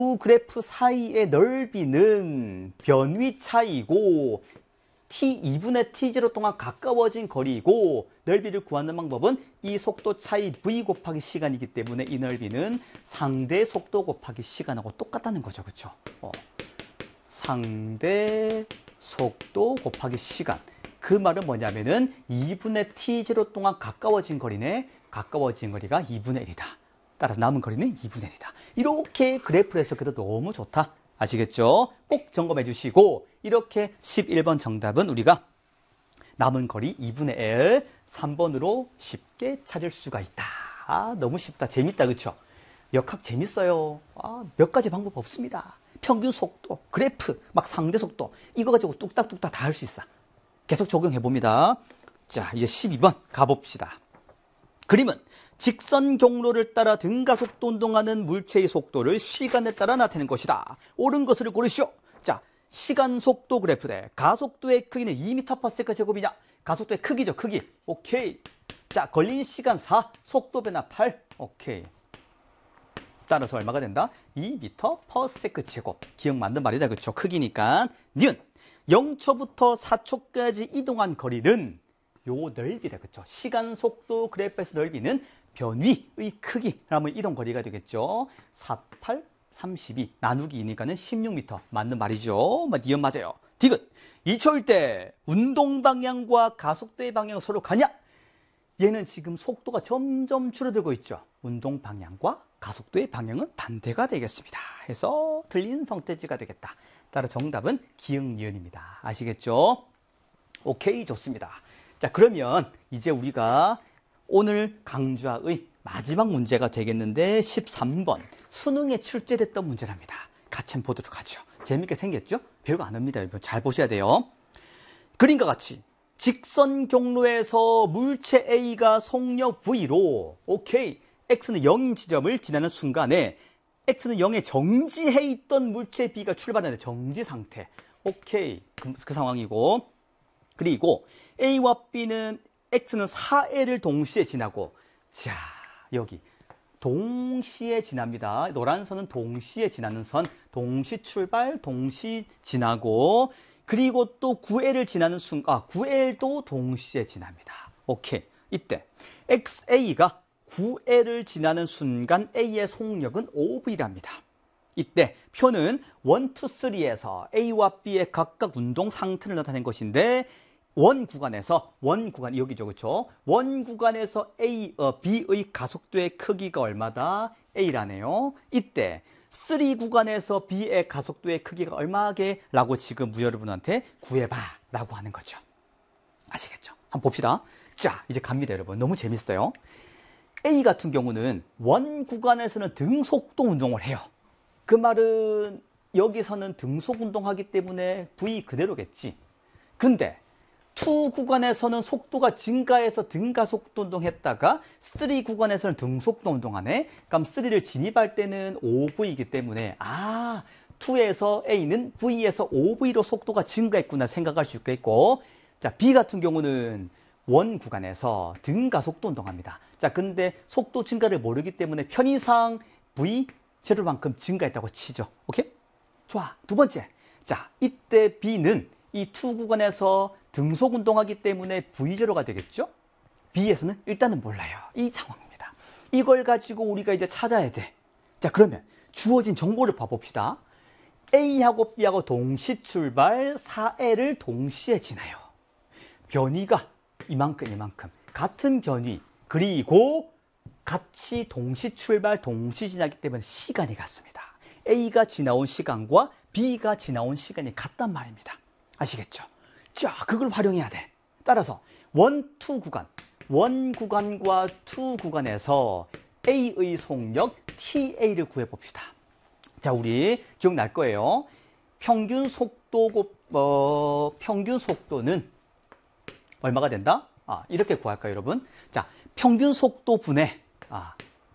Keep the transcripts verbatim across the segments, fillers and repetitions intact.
두 그래프 사이의 넓이는 변위 차이고 t 이분의 티 제로 동안 가까워진 거리이고 넓이를 구하는 방법은 이 속도 차이 v 곱하기 시간이기 때문에 이 넓이는 상대 속도 곱하기 시간하고 똑같다는 거죠. 그렇죠? 어. 상대 속도 곱하기 시간. 그 말은 뭐냐면은 이분의 티 제로 동안 가까워진 거리네. 가까워진 거리가 이분의 일이다. 따라서 남은 거리는 이분의 일이다. 이렇게 그래프를 해석해도 너무 좋다. 아시겠죠? 꼭 점검해 주시고 이렇게 십일 번 정답은 우리가 남은 거리 이분의 일 삼 번으로 쉽게 찾을 수가 있다. 아, 너무 쉽다. 재밌다. 그렇죠? 역학 재밌어요. 아, 몇 가지 방법 없습니다. 평균 속도, 그래프, 막 상대 속도 이거 가지고 뚝딱뚝딱 다 할 수 있어. 계속 적용해 봅니다. 자, 이제 십이 번 가봅시다. 그림은 직선 경로를 따라 등가속도 운동하는 물체의 속도를 시간에 따라 나타내는 것이다. 옳은 것을 고르시오. 자, 시간 속도 그래프 대 가속도의 크기는 이 미터 퍼 세컨드 제곱이냐? 가속도의 크기죠, 크기. 오케이. 자, 걸린 시간 사, 속도 변화 팔. 오케이. 따라서 얼마가 된다? 이 미터 퍼 세컨드 제곱. 기억 맞는 말이다, 그렇죠? 크기니까. 니은 영 초부터 사 초까지 이동한 거리는 요 넓이다, 그렇죠? 시간 속도 그래프에서 넓이는 변위의 크기라면 이동 거리가 되겠죠. 사, 팔, 삼십이 나누기 이니까는 십육 미터 맞는 말이죠. 니은 맞아요. 디귿 이 초일 때 운동 방향과 가속도의 방향은 서로 가냐? 얘는 지금 속도가 점점 줄어들고 있죠. 운동 방향과 가속도의 방향은 반대가 되겠습니다. 해서 틀린 선택지가 되겠다. 따라 정답은 기역 니은입니다. 아시겠죠? 오케이, 좋습니다. 자, 그러면 이제 우리가 오늘 강좌의 마지막 문제가 되겠는데 십삼 번 수능에 출제됐던 문제랍니다. 같이 한번 보도록 하죠. 재밌게 생겼죠? 별거 안 합니다. 여러분 잘 보셔야 돼요. 그림과 같이 직선 경로에서 물체 A가 속력 V로 오케이 X는 영인 지점을 지나는 순간에 X는 영에 정지해 있던 물체 B가 출발하는 정지 상태. 오케이 그, 그 상황이고 그리고 A와 B는 X는 사 엘을 동시에 지나고 자 여기 동시에 지납니다. 노란 선은 동시에 지나는 선, 동시 출발, 동시 지나고 그리고 또 구 엘을 지나는 순간, 아, 구 엘도 동시에 지납니다. 오케이. 이때 엑스에이가 구 엘을 지나는 순간 A의 속력은 오 브이랍니다. 이때 표는 일, 이, 삼에서 A와 B의 각각 운동 상태를 나타낸 것인데 원 구간에서 원 구간 여기죠, 그렇죠? 원 구간에서 A, 어, B의 가속도의 크기가 얼마다? A라네요. 이때 삼 구간에서 B의 가속도의 크기가 얼마게? 라고 지금 여러분한테 구해봐라고 하는 거죠. 아시겠죠? 한번 봅시다. 자, 이제 갑니다, 여러분. 너무 재밌어요. A 같은 경우는 원 구간에서는 등속도 운동을 해요. 그 말은 여기서는 등속 운동하기 때문에 V 그대로겠지. 근데 이 구간에서는 속도가 증가해서 등가속도 운동했다가 삼 구간에서는 등속도 운동하네. 그럼 삼을 진입할 때는 오 브이이기 때문에 아, 이에서 A는 V에서 오 브이로 속도가 증가했구나 생각할 수 있겠고 자, B 같은 경우는 원 구간에서 등가속도 운동합니다. 자, 근데 속도 증가를 모르기 때문에 편의상 V 제로만큼 증가했다고 치죠. 오케이? 좋아. 두 번째. 자, 이때 B는 이 이 구간에서 등속 운동하기 때문에 브이 제로가 되겠죠? B에서는 일단은 몰라요. 이 상황입니다. 이걸 가지고 우리가 이제 찾아야 돼. 자, 그러면 주어진 정보를 봐봅시다. A하고 B하고 동시 출발 사 엘을 동시에 지나요. 변위가 이만큼 이만큼 같은 변위 그리고 같이 동시 출발 동시 지나기 때문에 시간이 같습니다. A가 지나온 시간과 B가 지나온 시간이 같단 말입니다. 아시겠죠? 자, 그걸 활용해야 돼. 따라서 일, 이 구간, 일 구간과 이 구간에서 A의 속력 티에이를 구해봅시다. 자, 우리 기억날 거예요. 평균 속도, 어, 평균 속도는 얼마가 된다? 아, 이렇게 구할까요, 여러분? 자, 평균 속도 분의 아,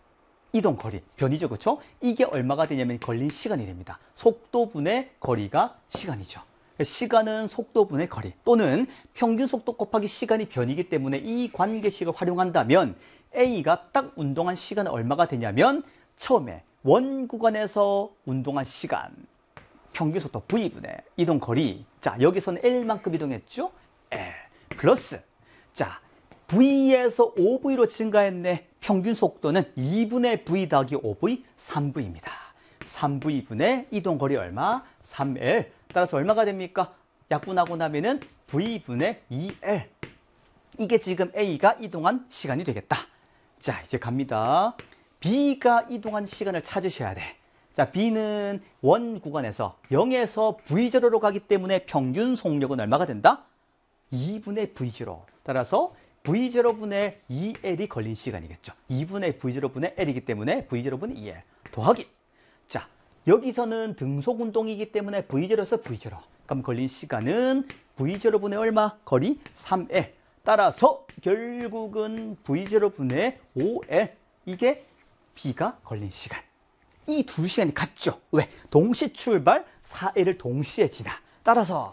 이동 거리, 변이죠, 그렇죠? 이게 얼마가 되냐면 걸린 시간이 됩니다. 속도 분의 거리가 시간이죠. 시간은 속도 분의 거리 또는 평균 속도 곱하기 시간이 변이기 때문에 이 관계식을 활용한다면 A가 딱 운동한 시간은 얼마가 되냐면 처음에 원 구간에서 운동한 시간, 평균 속도 V분의 이동 거리. 자, 여기서는 L만큼 이동했죠? L 플러스. 자, V에서 오 브이로 증가했네. 평균 속도는 이분의 V 더하기 오 브이, 삼 브이입니다. 삼 브이분의 이동 거리 얼마? 삼 엘. 따라서 얼마가 됩니까? 약분하고 나면은 V분의 이 엘. 이게 지금 A가 이동한 시간이 되겠다. 자, 이제 갑니다. B가 이동한 시간을 찾으셔야 돼. 자, B는 원 구간에서 영에서 브이 제로로 가기 때문에 평균 속력은 얼마가 된다? 이분의 브이 제로. 따라서 브이 제로분의 이 엘이 걸린 시간이겠죠. 이분의 브이 제로분의 L이기 때문에 브이 제로분의 이 엘 더하기. 자, 여기서는 등속 운동이기 때문에 브이 제로에서 브이 제로. 그럼 걸린 시간은 브이 제로분의 얼마? 거리 삼 엘. 따라서 결국은 브이 제로분의 오 엘. 이게 B가 걸린 시간. 이 두 시간이 같죠. 왜? 동시 출발, 사 엘을 동시에 지나. 따라서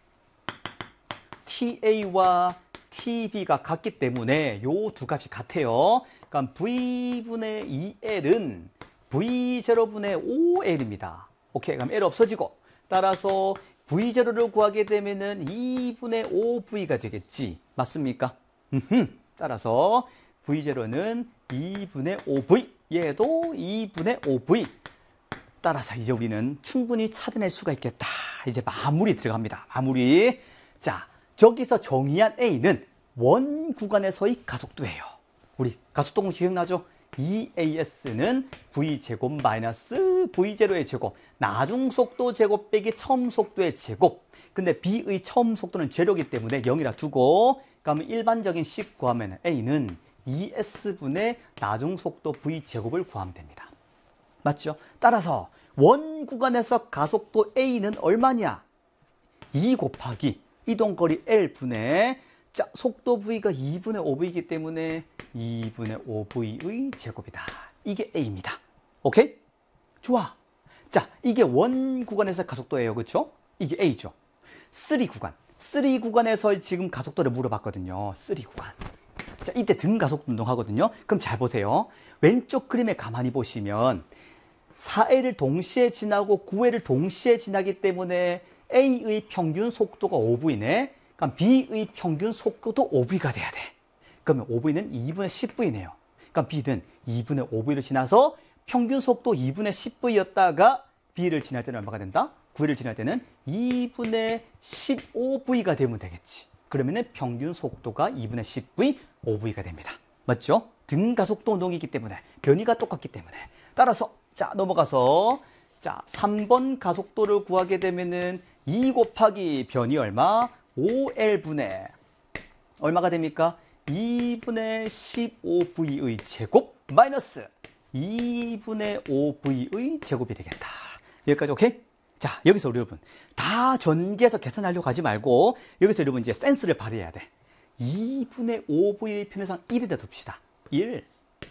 티 에이와 티 비가 같기 때문에 요 두 값이 같아요. 그러니까 V분의 이 엘은 브이 제로분의 오 엘입니다. 오케이, 그럼 L 없어지고. 따라서 브이 제로를 구하게 되면은 이분의 오 브이가 되겠지. 맞습니까? 음흠. 따라서 브이 제로는 이분의 오 브이. 얘도 이분의 오 브이. 따라서 이제 우리는 충분히 찾아낼 수가 있겠다. 이제 마무리 들어갑니다. 마무리. 자, 저기서 정의한 A는 원 구간에서의 가속도예요. 우리 가속도 공식 기억나죠? 이 에이에스는 V제곱 마이너스 브이 제로의 제곱, 나중 속도 제곱 빼기 처음 속도의 제곱. 근데 B의 처음 속도는 제로이기 때문에 영이라 두고, 그러면 일반적인 식 구하면 A는 이 에스분의 나중 속도 V제곱을 구하면 됩니다. 맞죠? 따라서 원 구간에서 가속도 A는 얼마냐? 이 곱하기 이동거리 L분의, 자, 속도 V가 이분의 오 브이이기 때문에 이분의 오 브이의 제곱이다. 이게 A입니다. 오케이? 좋아. 자, 이게 원 구간에서 가속도예요. 그렇죠? 이게 A죠. 쓰리 구간. 쓰리 구간에서 지금 가속도를 물어봤거든요. 쓰리 구간. 자, 이때 등가속도 운동하거든요. 그럼 잘 보세요. 왼쪽 그림에 가만히 보시면 사 엘을 동시에 지나고 구 엘을 동시에 지나기 때문에 A의 평균 속도가 오 브이네. 그럼 B의 평균 속도도 오 브이가 돼야 돼. 그러면 오 브이는 이분의 십 브이네요. 그럼 B는 이분의 오 브이를 지나서 평균 속도 이분의 십 브이였다가 B를 지날 때는 얼마가 된다? 구 엘을 지날 때는 이분의 십오 브이가 되면 되겠지. 그러면은 평균 속도가 이분의 십 브이, 오 브이가 됩니다. 맞죠? 등가속도 운동이기 때문에 변이가 똑같기 때문에. 따라서 자, 넘어가서 자, 삼 번 가속도를 구하게 되면은 이 곱하기 변이 얼마? 오 엘분의 얼마가 됩니까? 이분의 십오 브이의 제곱 마이너스 이분의 오 브이의 제곱이 되겠다. 여기까지 오케이? 자, 여기서 우리 여러분 다 전개해서 계산하려고 하지 말고 여기서 여러분 이제 센스를 발휘해야 돼. 이분의 오 브이의 편의상 일이다 둡시다. 일.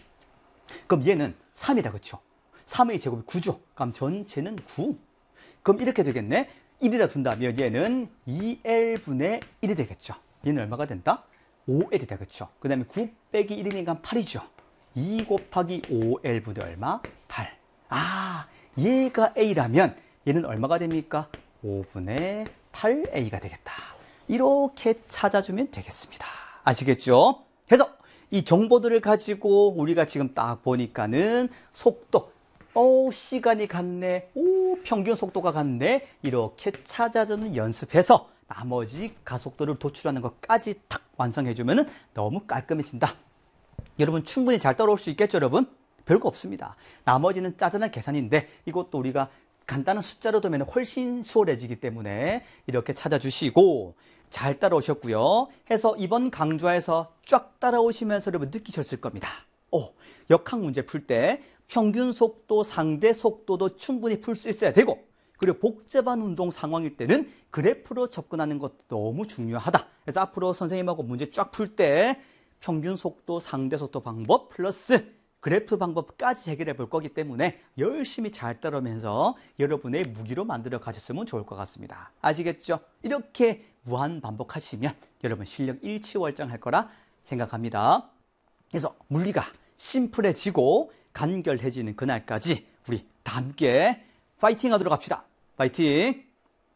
그럼 얘는 삼이다. 그렇죠? 삼의 제곱이 구죠. 그럼 전체는 구. 그럼 이렇게 되겠네. 일이라 둔다면 얘는 이 엘분의 일이 되겠죠. 얘는 얼마가 된다? 오 엘이다. 그렇죠? 그 다음에 구 빼기 일이니까 팔이죠. 이 곱하기 오 엘분의 얼마? 팔. 아, 얘가 A라면 얘는 얼마가 됩니까? 오분의 팔 에이가 되겠다. 이렇게 찾아주면 되겠습니다. 아시겠죠? 그래서 이 정보들을 가지고 우리가 지금 딱 보니까는 속도, 오, 시간이 같네, 오, 평균 속도가 같네, 이렇게 찾아주는 연습해서 나머지 가속도를 도출하는 것까지 탁 완성해주면 너무 깔끔해진다. 여러분 충분히 잘 따라올 수 있겠죠, 여러분? 별거 없습니다. 나머지는 짜잘한 계산인데 이것도 우리가 간단한 숫자로 두면 훨씬 수월해지기 때문에 이렇게 찾아주시고 잘 따라오셨고요. 해서 이번 강좌에서 쫙 따라오시면서 여러분 느끼셨을 겁니다. 오, 역학 문제 풀 때 평균 속도, 상대 속도도 충분히 풀 수 있어야 되고, 그리고 복잡한 운동 상황일 때는 그래프로 접근하는 것도 너무 중요하다. 그래서 앞으로 선생님하고 문제 쫙 풀 때 평균 속도, 상대 속도 방법 플러스 그래프 방법까지 해결해 볼 거기 때문에 열심히 잘 따르면서 여러분의 무기로 만들어 가셨으면 좋을 것 같습니다. 아시겠죠? 이렇게 무한 반복하시면 여러분 실력 일취월장할 거라 생각합니다. 그래서 물리가 심플해지고 간결해지는 그날까지 우리 다 함께 파이팅 하도록 합시다. 파이팅!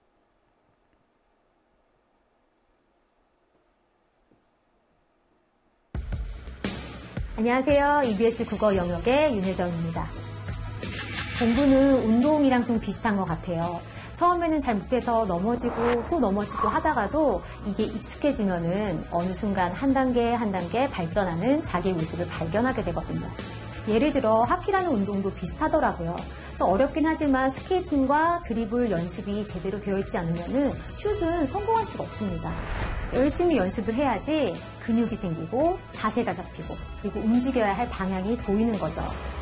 안녕하세요. 이비에스 국어 영역의 윤혜정입니다. 공부는 운동이랑 좀 비슷한 것 같아요. 처음에는 잘 못해서 넘어지고 또 넘어지고 하다가도 이게 익숙해지면은 어느 순간 한 단계 한 단계 발전하는 자기의 모습을 발견하게 되거든요. 예를 들어 하키라는 운동도 비슷하더라고요. 좀 어렵긴 하지만 스케이팅과 드리블 연습이 제대로 되어 있지 않으면은 슛은 성공할 수가 없습니다. 열심히 연습을 해야지 근육이 생기고 자세가 잡히고 그리고 움직여야 할 방향이 보이는 거죠.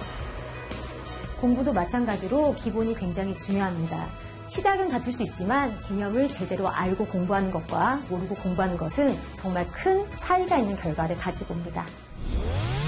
공부도 마찬가지로 기본이 굉장히 중요합니다. 시작은 같을 수 있지만 개념을 제대로 알고 공부하는 것과 모르고 공부하는 것은 정말 큰 차이가 있는 결과를 가지고 옵니다.